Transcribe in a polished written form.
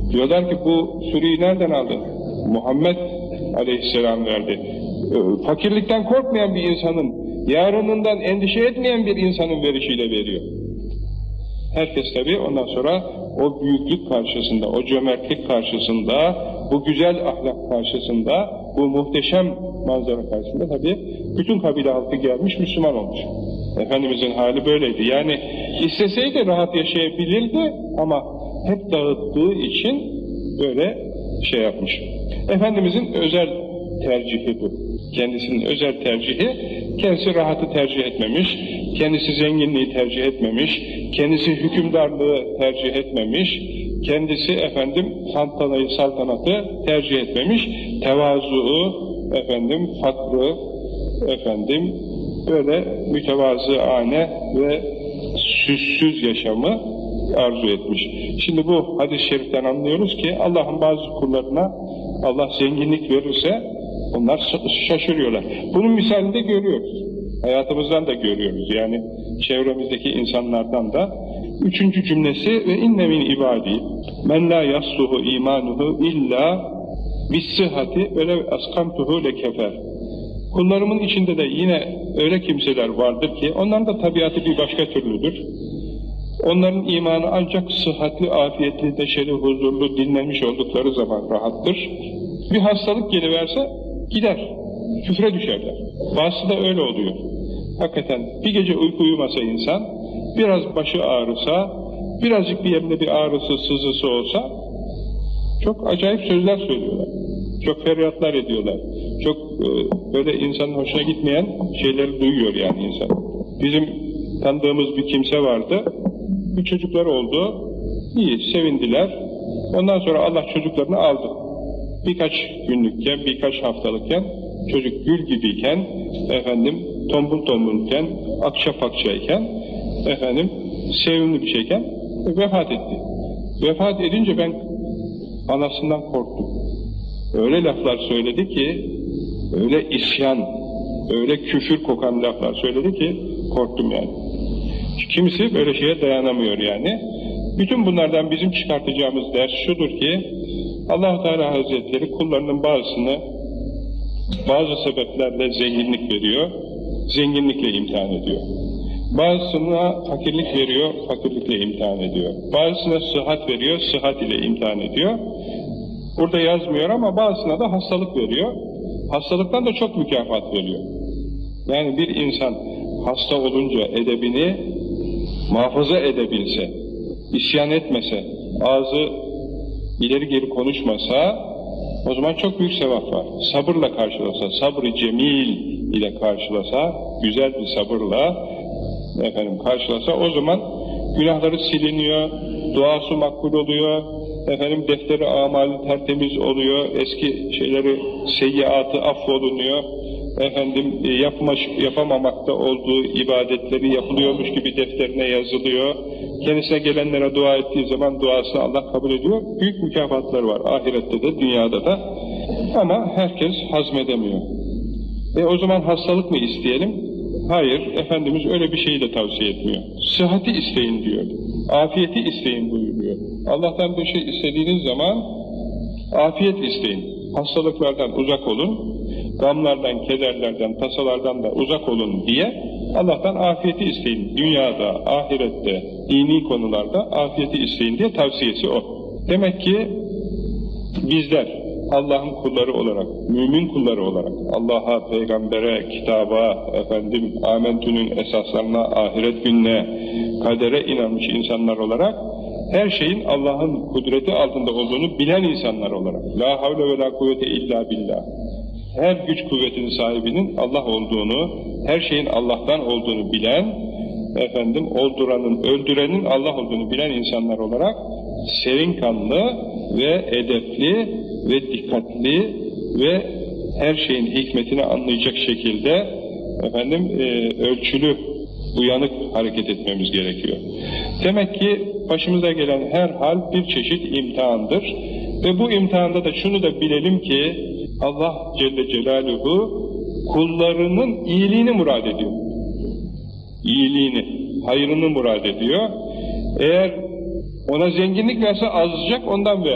Diyorlar ki bu sürüyü nereden aldın? Muhammed Aleyhisselam verdi. Fakirlikten korkmayan bir insanın, yarınından endişe etmeyen bir insanın verişiyle veriyor. Herkes tabii ondan sonra o büyüklük karşısında, o cömertlik karşısında, bu güzel ahlak karşısında, bu muhteşem manzara karşısında tabii bütün kabile halkı gelmiş, Müslüman olmuş. Efendimizin hali böyleydi. Yani isteseydi rahat yaşayabilirdi ama hep dağıttığı için böyle şey yapmış. Efendimizin özel tercihi bu. Kendisinin özel tercihi, kendisi rahatı tercih etmemiş, kendisi zenginliği tercih etmemiş, kendisi hükümdarlığı tercih etmemiş, kendisi tantanayı, saltanatı tercih etmemiş, tevazu'u, fakrı, böyle mütevazıane ve süssüz yaşamı arzu etmiş. Şimdi bu hadis-i şeriften anlıyoruz ki Allah'ın bazı kullarına Allah zenginlik verirse onlar şaşırıyorlar. Bunun misalini de görüyoruz. Hayatımızdan da görüyoruz. Yani çevremizdeki insanlardan da. Üçüncü cümlesi ve inne min ibadi men la yasluhu imanuhu illa bis-sıhhati ve lev askamtuhu lekefer. Kullarımın içinde de yine öyle kimseler vardır ki onların da tabiatı bir başka türlüdür. Onların imanı ancak sıhhatli, afiyetli, neşeli, huzurlu, dinlenmiş oldukları zaman rahattır. Bir hastalık geliverse gider, küfre düşerler. Bazısı da öyle oluyor. Hakikaten bir gece uyku uyumasa insan, biraz başı ağrısa, birazcık bir yerinde bir ağrısı, sızısı olsa, çok acayip sözler söylüyorlar. Çok feryatlar ediyorlar. Çok böyle insanın hoşuna gitmeyen şeyleri duyuyor yani insan. Bizim tanıdığımız bir kimse vardı. Bir çocukları oldu. İyi, sevindiler. Ondan sonra Allah çocuklarını aldı. Birkaç günlükken, birkaç haftalıkken, çocuk gül gibiyken, tombul tombulken, akça pakçayken, sevimli bir şeyken vefat etti. Vefat edince ben anasından korktum. Öyle laflar söyledi ki, öyle isyan, öyle küfür kokan laflar söyledi ki korktum yani. Kimisi böyle şeye dayanamıyor yani. Bütün bunlardan bizim çıkartacağımız ders şudur ki, Allah-u Teala Hazretleri kullarının bazısını bazı sebeplerle zenginlik veriyor, zenginlikle imtihan ediyor. Bazısına fakirlik veriyor, fakirlikle imtihan ediyor. Bazısına sıhhat veriyor, sıhhat ile imtihan ediyor. Burada yazmıyor ama bazısına da hastalık veriyor. Hastalıktan da çok mükafat veriyor. Yani bir insan hasta olunca edebini muhafaza edebilse, isyan etmese, ağzı ileri geri konuşmasa, o zaman çok büyük sevap var. Sabırla karşılasa, sabrı cemil ile karşılasa, güzel bir sabırla karşılasa, o zaman günahları siliniyor, duası makbul oluyor, defteri amali tertemiz oluyor, eski şeyleri, seyyiatı affolunuyor, yapamamakta olduğu ibadetleri yapılıyormuş gibi defterine yazılıyor, kendisine gelenlere dua ettiği zaman duasını Allah kabul ediyor, büyük mükafatlar var ahirette de, dünyada da, ama herkes hazmedemiyor. O zaman hastalık mı isteyelim? Hayır, Efendimiz öyle bir şeyi de tavsiye etmiyor. Sıhhati isteyin diyor, afiyeti isteyin buyuruyor. Allah'tan bir şey istediğiniz zaman afiyet isteyin, hastalıklardan uzak olun, gamlardan, kederlerden, tasalardan da uzak olun diye Allah'tan afiyeti isteyin. Dünyada, ahirette, dini konularda afiyeti isteyin diye tavsiyesi o. Demek ki bizler Allah'ın kulları olarak, mümin kulları olarak, Allah'a, peygambere, kitaba, amentünün esaslarına, ahiret gününe, kadere inanmış insanlar olarak, her şeyin Allah'ın kudreti altında olduğunu bilen insanlar olarak, la havle ve la kuvvete illa billah, her güç kuvvetin sahibinin Allah olduğunu, her şeyin Allah'tan olduğunu bilen, olduranın, öldürenin Allah olduğunu bilen insanlar olarak, serin kanlı ve edepli ve dikkatli ve her şeyin hikmetini anlayacak şekilde ölçülü, uyanık hareket etmemiz gerekiyor. Demek ki başımıza gelen her hal bir çeşit imtihandır ve bu imtihanda da şunu da bilelim ki Allah Celle Celaluhu kullarının iyiliğini murad ediyor. İyiliğini, hayrını murad ediyor. Eğer ona zenginlik verse azıcık ondan ver.